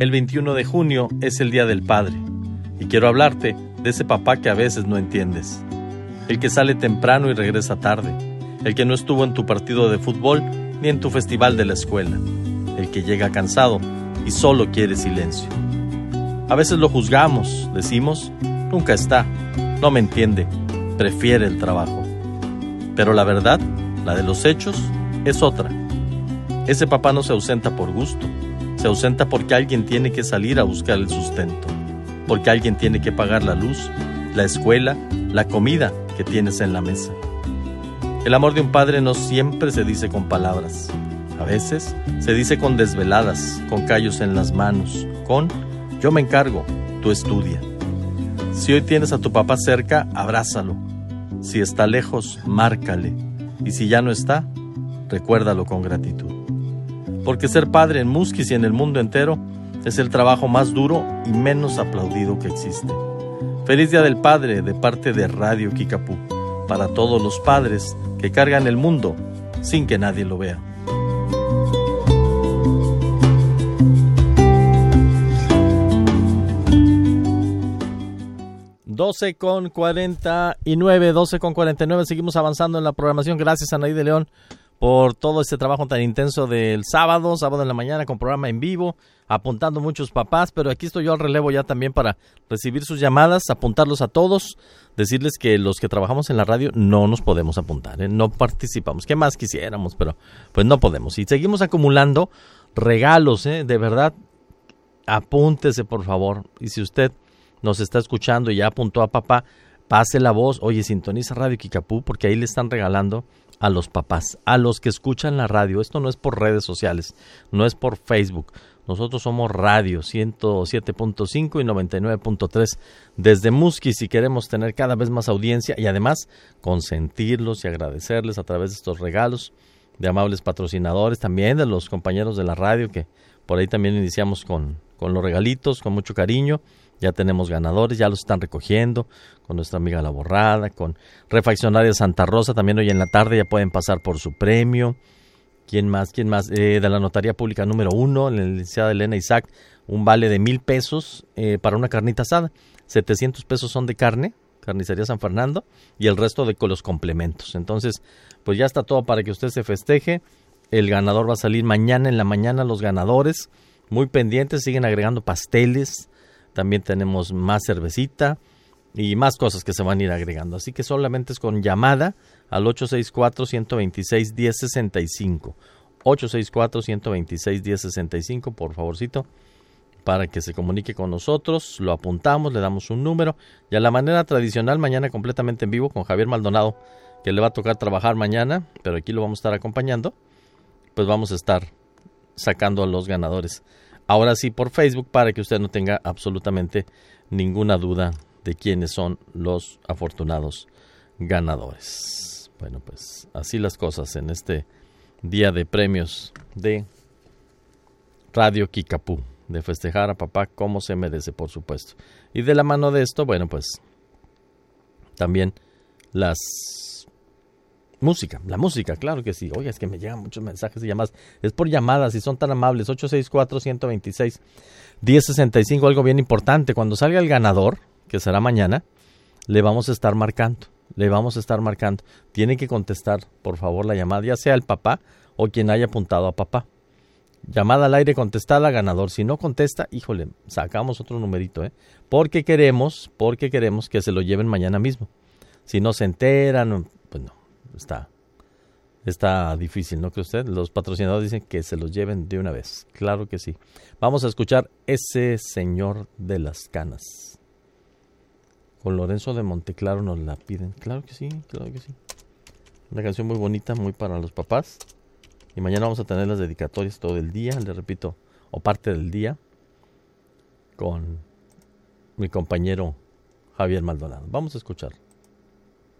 El 21 de junio es el Día del Padre y quiero hablarte de ese papá que a veces no entiendes. El que sale temprano y regresa tarde. El que no estuvo en tu partido de fútbol ni en tu festival de la escuela. El que llega cansado y solo quiere silencio. A veces lo juzgamos, decimos, nunca está, no me entiende, prefiere el trabajo. Pero la verdad, la de los hechos, es otra. Ese papá no se ausenta por gusto, se ausenta porque alguien tiene que salir a buscar el sustento, porque alguien tiene que pagar la luz, la escuela, la comida que tienes en la mesa. El amor de un padre no siempre se dice con palabras. A veces se dice con desveladas, con callos en las manos, con yo me encargo, tú estudia. Si hoy tienes a tu papá cerca, abrázalo. Si está lejos, márcale. Y si ya no está, recuérdalo con gratitud. Porque ser padre en Musquis y en el mundo entero es el trabajo más duro y menos aplaudido que existe. Feliz Día del Padre de parte de Radio Kickapoo, para todos los padres que cargan el mundo sin que nadie lo vea. 12:49, seguimos avanzando en la programación. Gracias a Anaí de León por todo este trabajo tan intenso del sábado en la mañana con programa en vivo, apuntando muchos papás, pero aquí estoy yo al relevo ya también para recibir sus llamadas, apuntarlos a todos, decirles que los que trabajamos en la radio no nos podemos apuntar, no participamos, ¿qué más quisiéramos? Pero pues no podemos, y seguimos acumulando regalos, de verdad, apúntese por favor, y si usted nos está escuchando y ya apuntó a papá, pase la voz, oye, sintoniza Radio Kickapoo, porque ahí le están regalando a los papás, a los que escuchan la radio. Esto no es por redes sociales, no es por Facebook. Nosotros somos radio 107.5 y 99.3 desde Musquis, si queremos tener cada vez más audiencia y además consentirlos y agradecerles a través de estos regalos de amables patrocinadores, también de los compañeros de la radio, que por ahí también iniciamos con los regalitos, con mucho cariño. Ya tenemos ganadores, ya los están recogiendo con nuestra amiga La Borrada, con Refaccionaria Santa Rosa, también hoy en la tarde ya pueden pasar por su premio. ¿Quién más? De la Notaría Pública número 1, la licenciada Elena Isaac, un vale de 1,000 pesos para una carnita asada. 700 pesos son de carne, Carnicería San Fernando, y el resto de con los complementos. Entonces, pues ya está todo para que usted se festeje. El ganador va a salir mañana en la mañana, los ganadores, muy pendientes, siguen agregando pasteles. También tenemos más cervecita y más cosas que se van a ir agregando. Así que solamente es con llamada al 864-126-1065. 864-126-1065, por favorcito, para que se comunique con nosotros. Lo apuntamos, le damos un número. Y a la manera tradicional, mañana completamente en vivo con Javier Maldonado, que le va a tocar trabajar mañana, pero aquí lo vamos a estar acompañando. Pues vamos a estar sacando a los ganadores. Ahora sí por Facebook, para que usted no tenga absolutamente ninguna duda de quiénes son los afortunados ganadores. Bueno, pues así las cosas en este día de premios de Radio Kickapoo, de festejar a papá como se merece, por supuesto. Y de la mano de esto, bueno, pues también la música, claro que sí. Oye, es que me llegan muchos mensajes y llamadas. Es por llamadas y son tan amables. 864-126-1065, algo bien importante. Cuando salga el ganador, que será mañana, le vamos a estar marcando. Tiene que contestar, por favor, la llamada, ya sea el papá o quien haya apuntado a papá. Llamada al aire contestada, ganador. Si no contesta, híjole, sacamos otro numerito, porque queremos que se lo lleven mañana mismo. Si no se enteran, pues no. Está difícil, ¿no cree usted? Los patrocinadores dicen que se los lleven de una vez. Claro que sí. Vamos a escuchar Ese Señor de las Canas. Con Lorenzo de Monteclaro nos la piden. Claro que sí. Una canción muy bonita, muy para los papás. Y mañana vamos a tener las dedicatorias todo el día, le repito, o parte del día, con mi compañero Javier Maldonado. Vamos a escuchar.